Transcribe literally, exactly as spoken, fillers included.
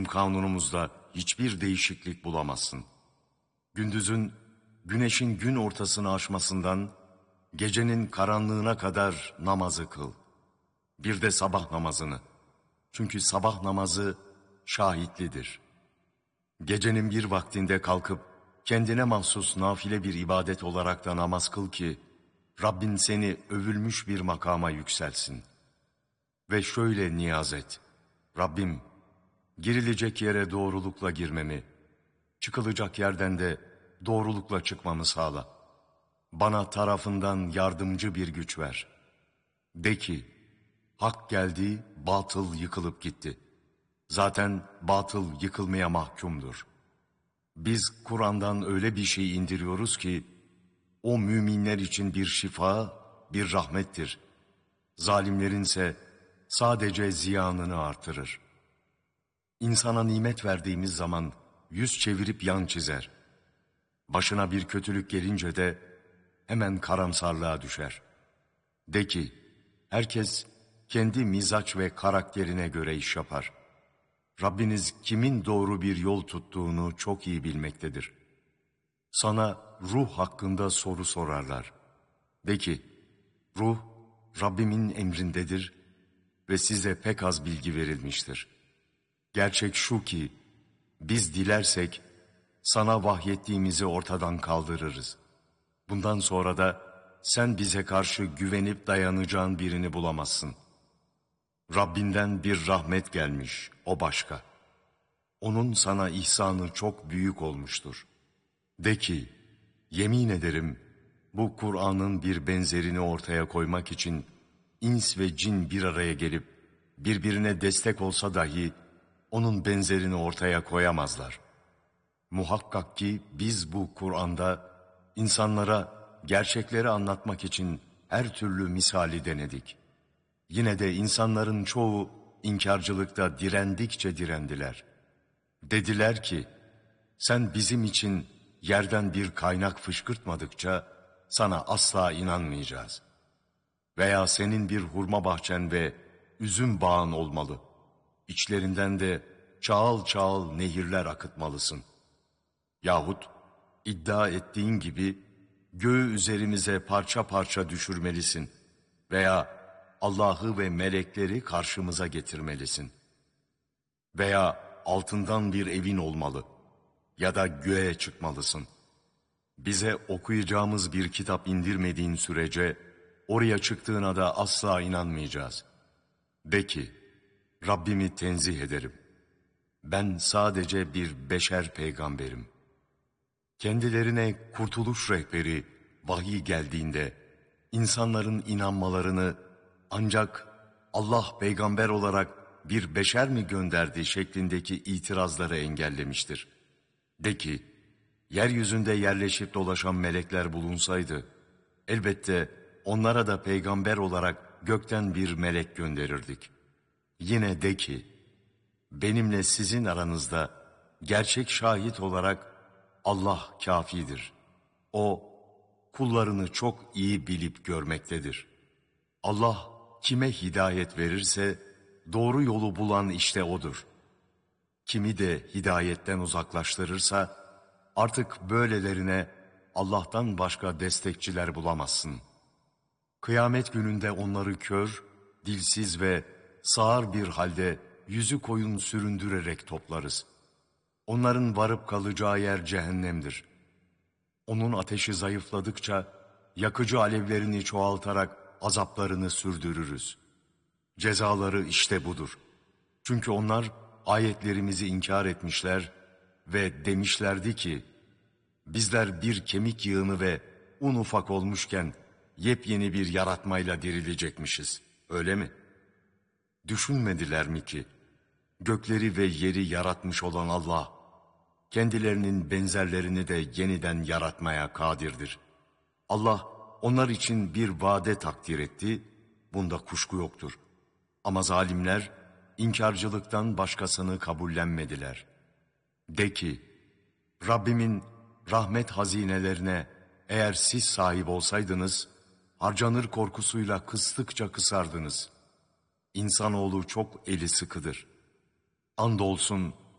kanunumuzda hiçbir değişiklik bulamazsın. Gündüzün, güneşin gün ortasını aşmasından, gecenin karanlığına kadar namazı kıl. Bir de sabah namazını. Çünkü sabah namazı şahitlidir. Gecenin bir vaktinde kalkıp, kendine mahsus nafile bir ibadet olarak da namaz kıl ki, Rabbin seni övülmüş bir makama yükselsin. Ve şöyle niyaz et: Rabbim, girilecek yere doğrulukla girmemi, çıkılacak yerden de doğrulukla çıkmamı sağla. Bana tarafından yardımcı bir güç ver. De ki, hak geldi, batıl yıkılıp gitti. Zaten batıl yıkılmaya mahkumdur. Biz Kur'an'dan öyle bir şey indiriyoruz ki, o müminler için bir şifa, bir rahmettir. Zalimlerinse sadece ziyanını artırır. İnsana nimet verdiğimiz zaman yüz çevirip yan çizer. Başına bir kötülük gelince de hemen karamsarlığa düşer. De ki, herkes kendi mizaç ve karakterine göre iş yapar. Rabbiniz kimin doğru bir yol tuttuğunu çok iyi bilmektedir. Sana ruh hakkında soru sorarlar. De ki, ruh Rabbimin emrindedir ve size pek az bilgi verilmiştir. Gerçek şu ki, biz dilersek sana vahyettiğimizi ortadan kaldırırız. Bundan sonra da sen bize karşı güvenip dayanacağın birini bulamazsın. Rabbinden bir rahmet gelmiş, o başka. Onun sana ihsanı çok büyük olmuştur. De ki, yemin ederim bu Kur'an'ın bir benzerini ortaya koymak için ins ve cin bir araya gelip birbirine destek olsa dahi onun benzerini ortaya koyamazlar. Muhakkak ki biz bu Kur'an'da insanlara gerçekleri anlatmak için her türlü misali denedik. Yine de insanların çoğu inkarcılıkta direndikçe direndiler. Dediler ki, sen bizim için yerden bir kaynak fışkırtmadıkça sana asla inanmayacağız. Veya senin bir hurma bahçen ve üzüm bağın olmalı. İçlerinden de çağıl çağıl nehirler akıtmalısın. Yahut iddia ettiğin gibi göğü üzerimize parça parça düşürmelisin. Veya Allah'ı ve melekleri karşımıza getirmelisin. Veya altından bir evin olmalı. Ya da göğe çıkmalısın. Bize okuyacağımız bir kitap indirmediğin sürece oraya çıktığına da asla inanmayacağız. De ki, Rabbimi tenzih ederim. Ben sadece bir beşer peygamberim. Kendilerine kurtuluş rehberi, vahiy geldiğinde insanların inanmalarını ancak Allah peygamber olarak bir beşer mi gönderdi şeklindeki itirazları engellemiştir. De ki, yeryüzünde yerleşip dolaşan melekler bulunsaydı, elbette onlara da peygamber olarak gökten bir melek gönderirdik. Yine de ki, benimle sizin aranızda gerçek şahit olarak Allah kâfidir. O, kullarını çok iyi bilip görmektedir. Allah kime hidayet verirse, doğru yolu bulan işte odur. Kimi de hidayetten uzaklaştırırsa, artık böylelerine Allah'tan başka destekçiler bulamazsın. Kıyamet gününde onları kör, dilsiz ve sağır bir halde yüzü koyun süründürerek toplarız. Onların varıp kalacağı yer cehennemdir. Onun ateşi zayıfladıkça yakıcı alevlerini çoğaltarak azaplarını sürdürürüz. Cezaları işte budur. Çünkü onlar ayetlerimizi inkar etmişler ve demişlerdi ki, bizler bir kemik yığını ve un ufak olmuşken yepyeni bir yaratmayla dirilecekmişiz. Öyle mi? Düşünmediler mi ki, gökleri ve yeri yaratmış olan Allah, kendilerinin benzerlerini de yeniden yaratmaya kadirdir. Allah onlar için bir vade takdir etti, bunda kuşku yoktur. Ama zalimler inkarcılıktan başkasını kabullenmediler. De ki, Rabbimin rahmet hazinelerine eğer siz sahip olsaydınız, harcanır korkusuyla kıstıkça kısardınız. İnsanoğlu çok eli sıkıdır. Andolsun